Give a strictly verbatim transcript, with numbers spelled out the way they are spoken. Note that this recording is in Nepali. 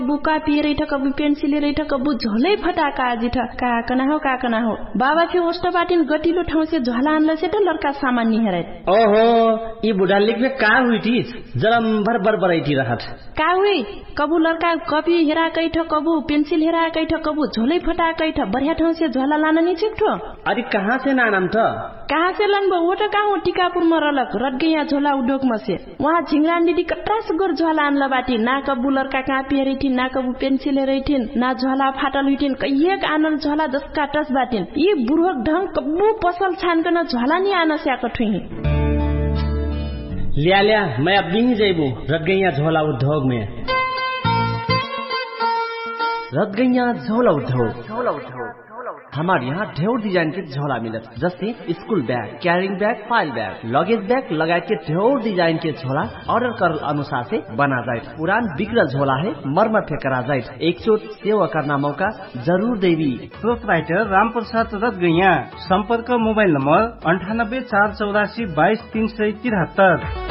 बुका पिए ठ कबु पेन्सिल रे ठ कबु झोलै फटाका आजि ठ का कना हो का कना हो बाबा के होस्ट बाटिन गटिलो ठाउँ से झोला आनला से त लड़का सामान नि हेरै ओहो ई बुढा लिख में का हुई थी जरम भर भर बरैठी रहत का हुई कबु लड़का कपी हेरा कै ठ कबु पेन्सिल हेरा कै ठ कबु झोलै फटा कै ठ बढ़िया ठाउँ से झोला लान नि छिक्ठो अरे कहाँ से नाम त कहाँ से लन वो त कहाँ टिकापुर में रलक रट गया झोला उद्योग में से वहाँ झिंगरा दीदी कट्रास गोर झोला आनला बाटी ना कबु लड़का कहाँ पिए थी ना कबु पेन्सिल हेरैथिन ना झोला फाटल हुइथिन कहिएक आनल झोला जसका टस बाटिन यी बुढोक ढंग कबु पसल छानकन झोला नि आन स्याक ठुही लिया लिया मैं अब भी जैबू रट गैया झोला उद्योग में रट गैया झोला उद्योग झोला उद्योग हमारे यहाँ ढेर डिजाइन के झोला मिलत जैसे school bag carrying bag file bag luggage bag लगाए के ढेर डिजाइन के झोला ऑर्डर कर अनुसार से बना जाए पुरान बिगड़ल झोला है मरम्मत के करा जाए एक चोट सेवा करना मौका जरूर देवी प्रोपराइटर राम प्रसाद रत गैया संपर्क मोबाइल नंबर अंठानब्बे चार चौरासी बाईस तीन सौ तिहत्तर।